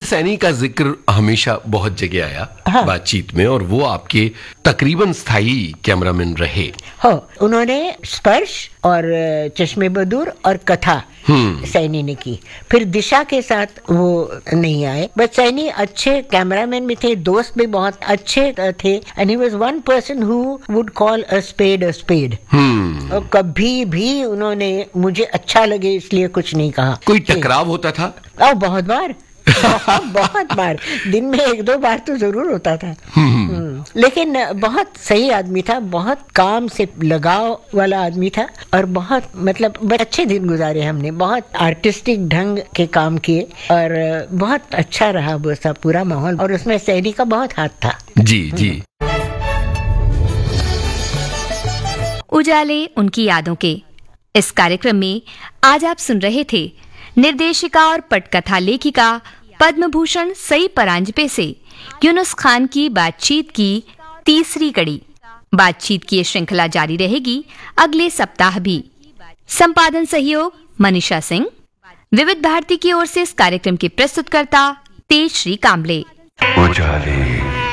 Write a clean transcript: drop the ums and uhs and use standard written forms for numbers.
सैनी का जिक्र हमेशा बहुत जगह आया हाँ। बातचीत में, और वो आपके तकरीबन स्थायी कैमरामैन रहे। हो, उन्होंने स्पर्श और चश्मे बदूर और कथा सैनी ने की। फिर दिशा के साथ वो नहीं आए, बट सैनी अच्छे कैमरामैन भी थे, दोस्त भी बहुत अच्छे थे, and he was one person who would call a spade a spade. और कभी भी उन्होंने मुझे अच्छा लगे इसलिए कुछ नहीं कहा। कोई टकराव होता था? बहुत बार बहुत बार, दिन में 1-2 बार तो जरूर होता था। लेकिन बहुत सही आदमी था, बहुत काम से लगाव वाला आदमी था, और बहुत मतलब बड़े अच्छे दिन गुजारे हमने, बहुत आर्टिस्टिक ढंग के काम किए, और बहुत अच्छा रहा वो सब पूरा माहौल, और उसमें सैनी का बहुत हाथ था। जी जी। उजाले उनकी यादों के इस कार्यक्रम में आज आप सुन रहे थे निर्देशिका और पटकथा लेखिका पद्म भूषण सई परांजपे से यूनुस खान की बातचीत की तीसरी कड़ी। बातचीत की ये श्रृंखला जारी रहेगी अगले सप्ताह भी। संपादन सहयोग मनीषा सिंह। विविध भारती की ओर से इस कार्यक्रम के प्रस्तुतकर्ता तेजश्री कांबले। उजाले।